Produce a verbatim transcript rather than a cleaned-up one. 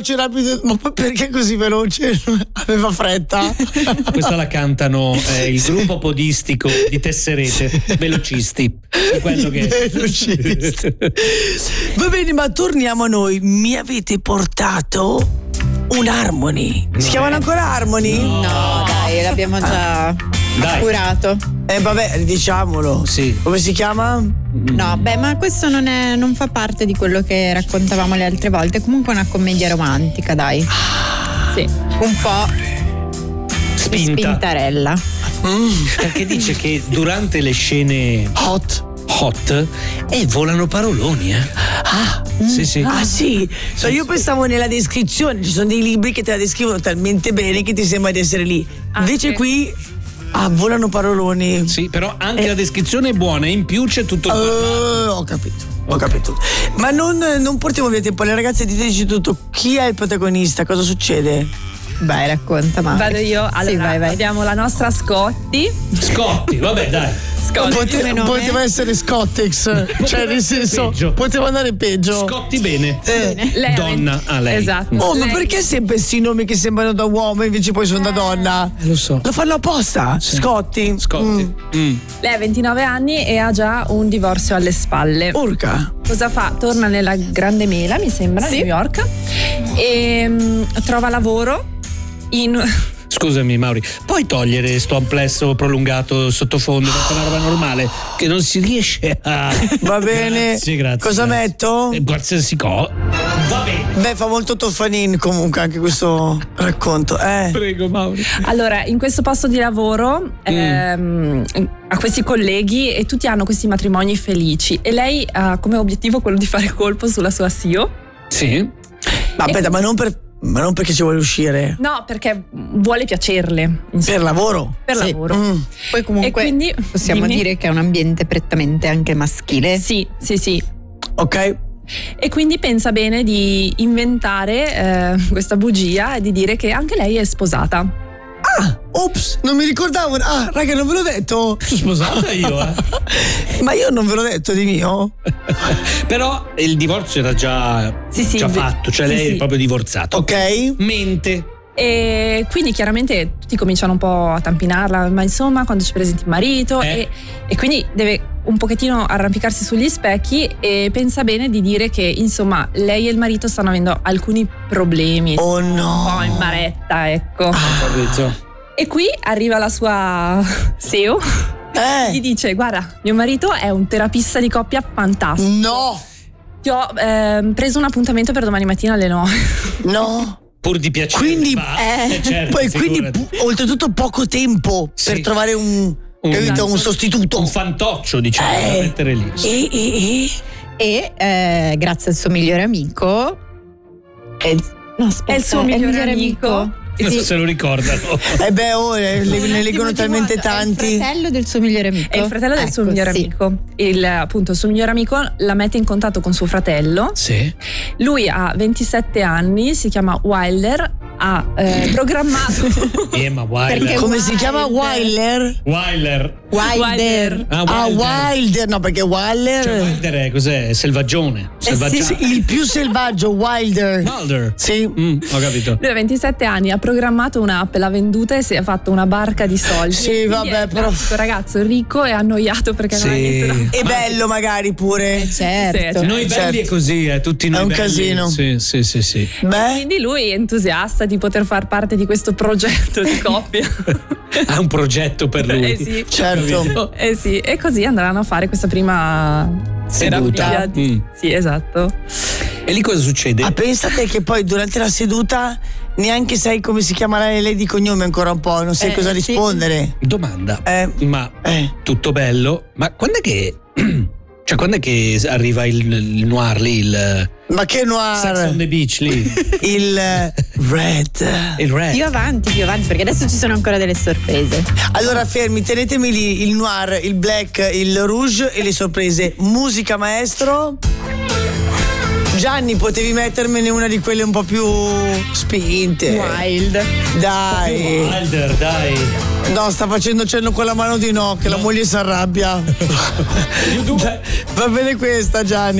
veloce, rapido. Ma perché così veloce? Aveva fretta. Questa la cantano eh, il gruppo podistico di Tesserete, velocisti. È quello che velocisti. Va bene, ma torniamo a noi. Mi avete portato un Harmony. Si chiamano ancora Harmony? No, no dai, l'abbiamo già dai. curato. Eh vabbè, diciamolo. Sì. Come si chiama? No, beh, ma questo non è non fa parte di quello che raccontavamo le altre volte. È comunque una commedia romantica, dai. Sì, un po' spinta. spintarella. Mm. Perché dice che durante le scene hot hot e eh, volano paroloni, eh. Ah, sì, sì. Ah, sì. So, io pensavo nella descrizione, ci sono dei libri che te la descrivono talmente bene che ti sembra di essere lì. Invece Anche. qui ah, volano paroloni. Sì, però anche eh. la descrizione è buona, in più c'è tutto il uh, ho capito. Ho okay. capito. Ma non, non portiamo via tempo alle ragazze, diteci tutto. Chi è il protagonista? Cosa succede? Vai, racconta, ma vado io. Allora, sì, vai, vai. Abbiamo la nostra Scotti. Scotti, vabbè, dai. Scotti. Pote- poteva essere Scottex, cioè nel senso peggio. Poteva andare peggio. Scotti bene. Eh. Lei Donna a lei. Esatto. Oh, lei. ma perché sempre questi nomi che sembrano da uomo e invece poi sono da donna? Eh, lo so. Lo fanno apposta? Sì. Scotti. Scotti. Mm. Mm. Lei ha ventinove anni e ha già un divorzio alle spalle. Urca. Cosa fa? Torna nella Grande Mela, mi sembra, sì. New York, e um, trova lavoro in... Scusami Mauri, puoi togliere sto amplesso prolungato sottofondo per una roba normale che non si riesce a... Va bene. Grazie, grazie. Cosa grazie. metto? Eh, qualsiasi cosa. Va bene. Beh, fa molto Toffanin comunque anche questo racconto. Eh. Prego Mauri. Allora, in questo posto di lavoro mm. ehm, ha questi colleghi e tutti hanno questi matrimoni felici e lei ha come obiettivo quello di fare colpo sulla sua S I O. Sì. Ma aspetta, ma non per... Ma non perché ci vuole uscire? No, perché vuole piacerle. Insomma. Per lavoro? Per sì. lavoro. Mm. Poi comunque e quindi, possiamo dimmi. dire che è un ambiente prettamente anche maschile. Sì, sì, sì. Ok. E quindi pensa bene di inventare eh, questa bugia e di dire che anche lei è sposata. Ah, ops, non mi ricordavo. Ah, raga, non ve l'ho detto. Sono sposata io, eh. Ma io non ve l'ho detto di mio. Però il divorzio era già, sì, sì, già fatto, cioè sì, lei sì. è proprio divorziata. Ok. Mente. E quindi chiaramente tutti cominciano un po' a tampinarla, ma insomma quando ci presenti il marito eh. e, e quindi deve un pochettino arrampicarsi sugli specchi e pensa bene di dire che insomma lei e il marito stanno avendo alcuni problemi. Oh no. Un po' in maretta, ecco. Ah, e qui arriva la sua S E O. Eh. Gli dice: guarda, mio marito è un terapista di coppia fantastico. No. Ti ho eh, preso un appuntamento per domani mattina alle nove. No. Pur di piacere. Quindi, va. eh, Eh, certo, poi quindi pu- oltretutto poco tempo sì. per trovare un, un, capito, un sostituto. Un fantoccio, diciamo, eh. da mettere lì. E, e, e eh, grazie al suo migliore amico. È, no, aspetta, è il suo migliore, migliore amico. amico. Non so sì. se lo ricordano. Eh beh, oh, ne, ne leggono talmente tanti. È il fratello del suo migliore amico. È il fratello del ecco, suo migliore sì. amico. Il, appunto, il suo migliore amico la mette in contatto con suo fratello. Sì. Lui ha ventisette anni, si chiama Wilder. Ha eh, programmato. Eh, ma Wilder. Perché Come Wilder. si chiama Wilder? Wilder. Wilder. Ah, Ah, Wilder. Wilder, no, perché Wilder. Cioè, Wilder è cos'è? È selvaggione. Eh sì, sì, il più selvaggio, Wilder. Wilder. Sì. Mm, ho capito. Lui ha ventisette anni, ha programmato un'app, l'ha venduta e si è fatto una barca di soldi. Sì, vabbè, però. Questo ragazzo ricco e annoiato perché sì. non ha niente da E bello magari pure. Certo. Sì, Noi belli certo. è così, eh, tutti noi È un belli. casino. Sì, sì, sì, sì. Beh. Quindi lui è entusiasta di poter far parte di questo progetto di coppia. Ha un progetto per lui. Eh sì. Certo. Eh sì, e così andranno a fare questa prima Seduta. terapia di- Mm. Sì, esatto. E lì cosa succede? Ah, pensate che poi durante la seduta neanche sai come si chiama lei, lei di cognome ancora un po', non sai Eh, cosa sì. rispondere. Domanda. Eh. Ma Eh. tutto bello, ma quando è che cioè quando è che arriva il, il noir lì, il Ma che Sex on noir. the Beach lì? Il eh, red. Il red. Più avanti, più avanti, perché adesso ci sono ancora delle sorprese. Allora fermi, tenetemi lì il noir, il black, il rouge e le sorprese. Musica maestro. Gianni, potevi mettermene una di quelle un po' più spinte. Wild. Dai. Wilder, dai. No, sta facendo cenno con la mano di no, che la moglie si arrabbia. Va bene questa, Gianni.